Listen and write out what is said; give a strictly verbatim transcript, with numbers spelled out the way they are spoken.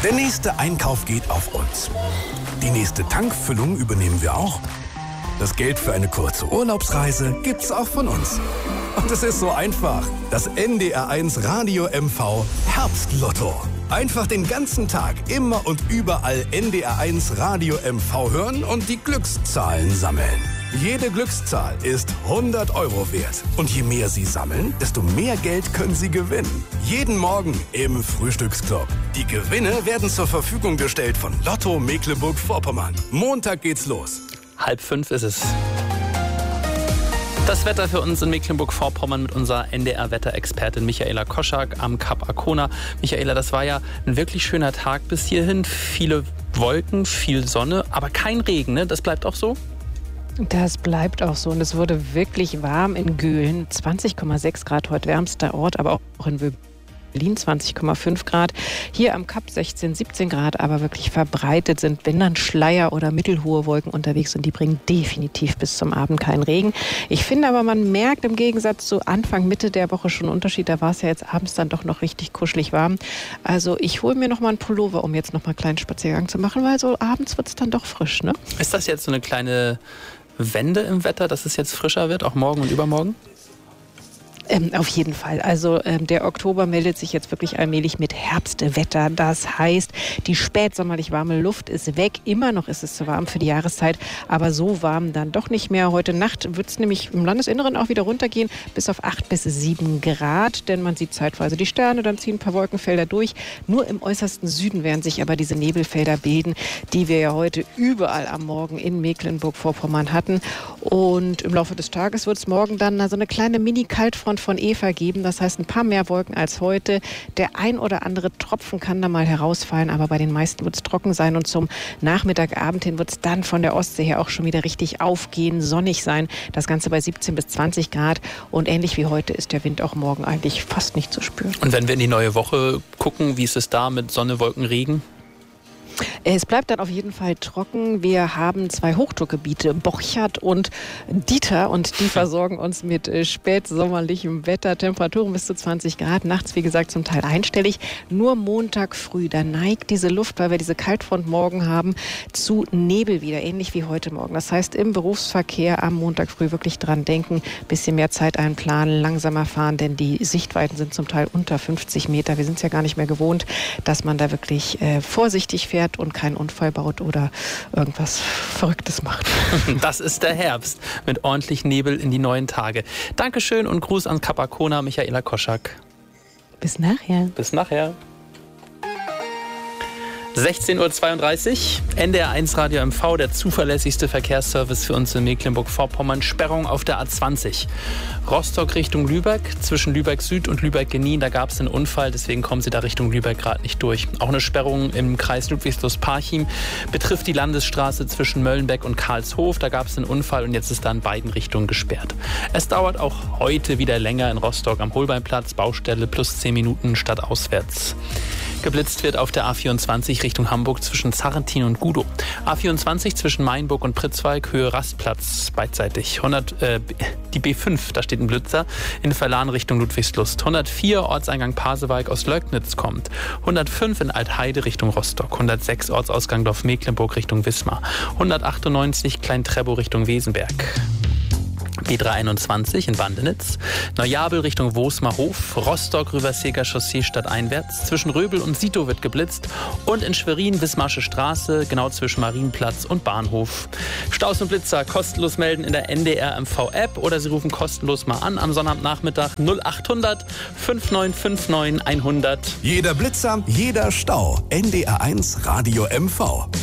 Der nächste Einkauf geht auf uns. Die nächste Tankfüllung übernehmen wir auch. Das Geld für eine kurze Urlaubsreise gibt's auch von uns. Und es ist so einfach. Das N D R eins Radio M V Herbstlotto. Einfach den ganzen Tag immer und überall N D R eins Radio M V hören und die Glückszahlen sammeln. Jede Glückszahl ist hundert Euro wert. Und je mehr Sie sammeln, desto mehr Geld können Sie gewinnen. Jeden Morgen im Frühstücksclub. Die Gewinne werden zur Verfügung gestellt von Lotto Mecklenburg-Vorpommern. Montag geht's los. Halb fünf ist es. Das Wetter für uns in Mecklenburg-Vorpommern mit unserer N D R-Wetterexpertin Michaela Koschak am Kap Arkona. Michaela, das war ja ein wirklich schöner Tag bis hierhin. Viele Wolken, viel Sonne, aber kein Regen, ne? Das bleibt auch so? Das bleibt auch so und es wurde wirklich warm in Göhlen. zwanzig Komma sechs Grad heute wärmster Ort, aber auch in Berlin zwanzig Komma fünf Grad. Hier am Kap sechzehn, siebzehn Grad, aber wirklich verbreitet sind, wenn dann Schleier oder mittelhohe Wolken unterwegs und die bringen definitiv bis zum Abend keinen Regen. Ich finde aber, man merkt im Gegensatz zu Anfang, Mitte der Woche schon einen Unterschied. Da war es ja jetzt abends dann doch noch richtig kuschelig warm. Also ich hole mir noch mal einen Pullover, um jetzt noch mal einen kleinen Spaziergang zu machen, weil so abends wird es dann doch frisch, ne? Ist das jetzt so eine kleine Wende im Wetter, dass es jetzt frischer wird, auch morgen und übermorgen? Ähm, auf jeden Fall. Also ähm, der Oktober meldet sich jetzt wirklich allmählich mit Herbstwetter. Das heißt, die spätsommerlich warme Luft ist weg. Immer noch ist es zu warm für die Jahreszeit, aber so warm dann doch nicht mehr. Heute Nacht wird es nämlich im Landesinneren auch wieder runtergehen, bis auf acht bis sieben Grad. Denn man sieht zeitweise die Sterne, dann ziehen ein paar Wolkenfelder durch. Nur im äußersten Süden werden sich aber diese Nebelfelder bilden, die wir ja heute überall am Morgen in Mecklenburg-Vorpommern hatten. Und im Laufe des Tages wird es morgen dann so eine kleine Mini-Kaltfront von Eva geben. Das heißt, ein paar mehr Wolken als heute. Der ein oder andere Tropfen kann da mal herausfallen, aber bei den meisten wird es trocken sein und zum Nachmittagabend hin wird es dann von der Ostsee her auch schon wieder richtig aufgehen, sonnig sein. Das Ganze bei siebzehn bis zwanzig Grad und ähnlich wie heute ist der Wind auch morgen eigentlich fast nicht zu spüren. Und wenn wir in die neue Woche gucken, wie ist es da mit Sonne, Wolken, Regen? Es bleibt dann auf jeden Fall trocken. Wir haben zwei Hochdruckgebiete, Borchardt und Dieter, und die versorgen uns mit spätsommerlichem Wetter. Temperaturen bis zu zwanzig Grad, nachts wie gesagt zum Teil einstellig. Nur Montag früh, da neigt diese Luft, weil wir diese Kaltfront morgen haben, zu Nebel wieder, ähnlich wie heute Morgen. Das heißt, im Berufsverkehr am Montag früh wirklich dran denken, bisschen mehr Zeit einplanen, langsamer fahren, denn die Sichtweiten sind zum Teil unter fünfzig Meter. Wir sind es ja gar nicht mehr gewohnt, dass man da wirklich äh, vorsichtig fährt und keinen Unfall baut oder irgendwas Verrücktes macht. Das ist der Herbst mit ordentlich Nebel in die neuen Tage. Dankeschön und Gruß an Kap Arkona, Michaela Koschak. Bis nachher. Bis nachher. sechzehn Uhr zweiunddreißig, N D R eins Radio M V, der zuverlässigste Verkehrsservice für uns in Mecklenburg-Vorpommern. Sperrung auf der A zwanzig. Rostock Richtung Lübeck, zwischen Lübeck Süd und Lübeck-Genien, da gab es einen Unfall, deswegen kommen Sie da Richtung Lübeck gerade nicht durch. Auch eine Sperrung im Kreis Ludwigslust-Parchim betrifft die Landesstraße zwischen Möllenbeck und Karlshof. Da gab es einen Unfall und jetzt ist da in beiden Richtungen gesperrt. Es dauert auch heute wieder länger in Rostock am Holbeinplatz, Baustelle plus zehn Minuten statt auswärts. Geblitzt wird auf der A vierundzwanzig Richtung Hamburg zwischen Zarrentin und Gudow. A vierundzwanzig zwischen Mainburg und Pritzwalk, Höhe Rastplatz, beidseitig. hundert, äh, die B fünf, da steht ein Blitzer, in Verlan Richtung Ludwigslust. hundertvier Ortseingang Pasewalk aus Lögnitz kommt. hundertfünf in Altheide Richtung Rostock. hundertsechs Ortsausgang Dorf Mecklenburg Richtung Wismar. hundertachtundneunzig Klein-Trebow Richtung Wesenberg. B dreihunderteinundzwanzig in Bandenitz, Neujabel Richtung Wosmerhof, Rostock Rüberseeger Chaussee stadteinwärts, zwischen Röbel und Sito wird geblitzt und in Schwerin Wismarsche Straße, genau zwischen Marienplatz und Bahnhof. Staus und Blitzer kostenlos melden in der N D R M V App oder Sie rufen kostenlos mal an am Sonnabendnachmittag null achthundert fünfundneunzig neunundfünfzig neunhundert. Jeder Blitzer, jeder Stau. N D R eins Radio M V.